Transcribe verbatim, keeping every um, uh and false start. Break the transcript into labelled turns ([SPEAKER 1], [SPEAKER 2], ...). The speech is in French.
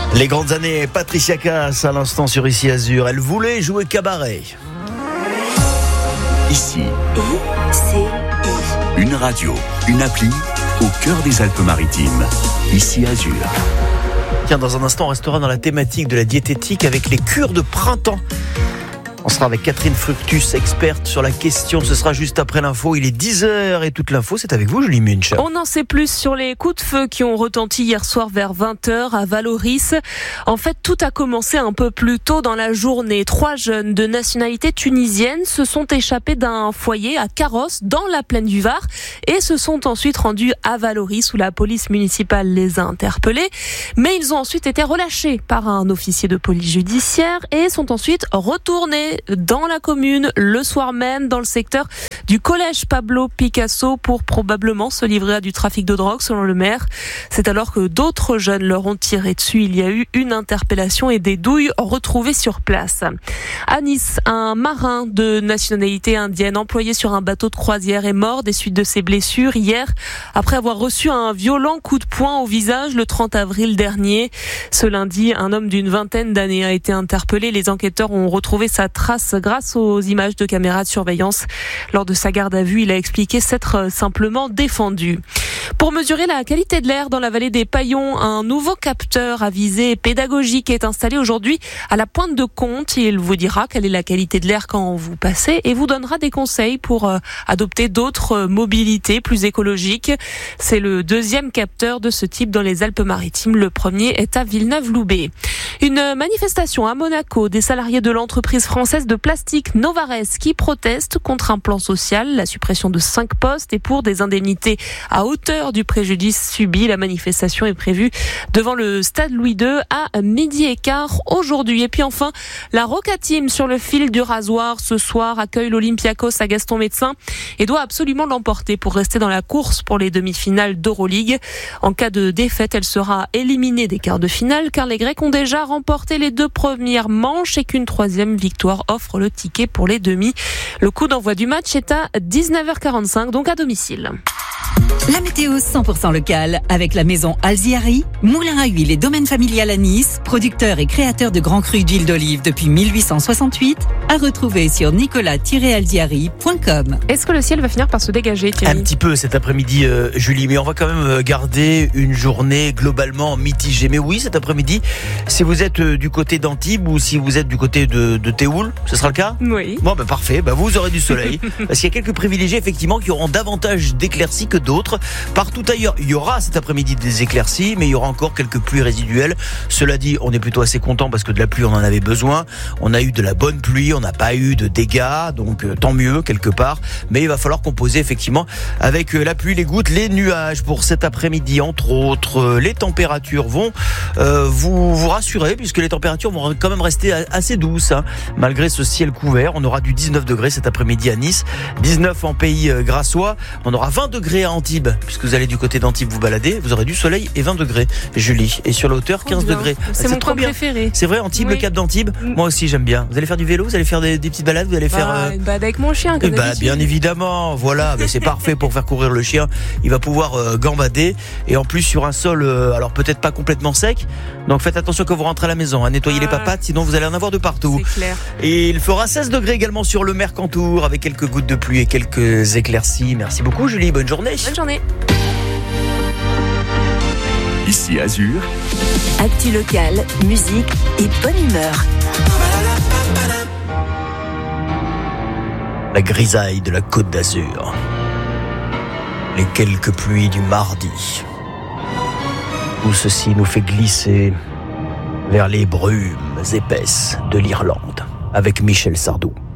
[SPEAKER 1] Les grandes années, Patricia Cass à l'instant sur Ici Azur. Elle voulait jouer cabaret.
[SPEAKER 2] Ici,
[SPEAKER 3] I C I.
[SPEAKER 2] une radio, une appli au cœur des Alpes-Maritimes. Ici Azur.
[SPEAKER 1] Tiens, dans un instant, on restera dans la thématique de la diététique avec les cures de printemps. On sera avec Catherine Fructus, experte sur la question. Ce sera juste après l'info. Il est dix heures et toute l'info, c'est avec vous, Julie Munch.
[SPEAKER 4] On en sait plus sur les coups de feu qui ont retenti hier soir vers vingt heures à Vallauris. En fait, tout a commencé un peu plus tôt dans la journée. Trois jeunes de nationalité tunisienne se sont échappés d'un foyer à Carrosse, dans la plaine du Var, et se sont ensuite rendus à Vallauris, où la police municipale les a interpellés. Mais ils ont ensuite été relâchés par un officier de police judiciaire et sont ensuite retournés dans la commune le soir même dans le secteur du collège Pablo Picasso pour probablement se livrer à du trafic de drogue selon le maire. C'est alors que d'autres jeunes leur ont tiré dessus. Il y a eu une interpellation et des douilles retrouvées sur place. À Nice, un marin de nationalité indienne employé sur un bateau de croisière est mort des suites de ses blessures hier après avoir reçu un violent coup de poing au visage le trente avril dernier. Ce lundi, un homme d'une vingtaine d'années a été interpellé. Les enquêteurs ont retrouvé sa trace grâce aux images de caméras de surveillance. Lors de sa garde à vue, il a expliqué s'être simplement défendu. Pour mesurer la qualité de l'air dans la vallée des Paillons, un nouveau capteur à visée pédagogique est installé aujourd'hui à la pointe de Comte. Il vous dira quelle est la qualité de l'air quand vous passez et vous donnera des conseils pour euh, adopter d'autres euh, mobilités plus écologiques. C'est le deuxième capteur de ce type dans les Alpes-Maritimes. Le premier est à Villeneuve-Loubet. Une manifestation à Monaco des salariés de l'entreprise française de plastique Novares qui protestent contre un plan social, la suppression de cinq postes et pour des indemnités à hauteur du préjudice subi. La manifestation est prévue devant le stade Louis deux à midi et quart aujourd'hui. Et puis enfin, la Roca Team sur le fil du rasoir ce soir accueille l'Olympiakos à Gaston Médecin et doit absolument l'emporter pour rester dans la course pour les demi-finales d'Euroleague. En cas de défaite, elle sera éliminée des quarts de finale car les Grecs ont déjà remporté les deux premières manches et qu'une troisième victoire offre le ticket pour les demi. Le coup d'envoi du match est à dix-neuf heures quarante-cinq, donc à domicile.
[SPEAKER 3] La météo cent pour cent locale avec la maison Alziari, moulin à huile et domaine familial à Nice, producteur et créateur de grands crus d'huile d'olive depuis mille huit cent soixante-huit, à retrouver sur nicolas tiret alziari point com.
[SPEAKER 4] Est-ce que le ciel va finir par se dégager, Thierry ?
[SPEAKER 1] Un petit peu cet après-midi, euh, Julie, mais on va quand même garder une journée globalement mitigée. Mais oui, cet après-midi, si vous êtes euh, du côté d'Antibes ou si vous êtes du côté de, de Théoul, ce sera le cas ?
[SPEAKER 4] Oui.
[SPEAKER 1] Bon, ben parfait, ben, vous aurez du soleil. Parce qu'il y a quelques privilégiés, effectivement, qui auront davantage d'éclaircies que d'autres. Partout ailleurs, il y aura cet après-midi des éclaircies, mais il y aura encore quelques pluies résiduelles. Cela dit, on est plutôt assez content parce que de la pluie, on en avait besoin. On a eu de la bonne pluie, on n'a pas eu de dégâts, donc euh, tant mieux quelque part. Mais il va falloir composer effectivement avec euh, la pluie, les gouttes, les nuages pour cet après-midi, entre autres. Euh, les températures vont euh, vous vous rassurer puisque les températures vont quand même rester assez douces, hein, malgré ce ciel couvert. On aura du dix-neuf degrés cet après-midi à Nice, dix-neuf en pays euh, grassois. On aura vingt degrés à Antibes, puisque vous allez du côté d'Antibes vous balader, vous aurez du soleil et vingt degrés, Julie. Et sur la hauteur, quinze degrés.
[SPEAKER 4] C'est, c'est mon coin préféré.
[SPEAKER 1] C'est vrai, Antibes, oui. Le cap d'Antibes, moi aussi j'aime bien. Vous allez faire du vélo, vous allez faire des, des petites balades, vous allez
[SPEAKER 4] bah,
[SPEAKER 1] faire... Euh...
[SPEAKER 4] Une balade avec mon chien, comme
[SPEAKER 1] bah, bien évidemment, voilà, mais c'est parfait pour faire courir le chien. Il va pouvoir euh, gambader, et en plus sur un sol, euh, alors peut-être pas complètement sec, donc faites attention quand vous rentrez à la maison, hein, nettoyez ah. les papates, sinon vous allez en avoir de partout.
[SPEAKER 4] C'est clair.
[SPEAKER 1] Et il fera seize degrés également sur le Mercantour, avec quelques gouttes de pluie et quelques éclaircies. Merci beaucoup Julie, bonne journée.
[SPEAKER 4] Bonne journée.
[SPEAKER 2] Ici Azur.
[SPEAKER 3] Actu locale, musique et bonne humeur.
[SPEAKER 1] La grisaille de la Côte d'Azur. Les quelques pluies du mardi. Tout ceci nous fait glisser vers les brumes épaisses de l'Irlande avec Michel Sardou.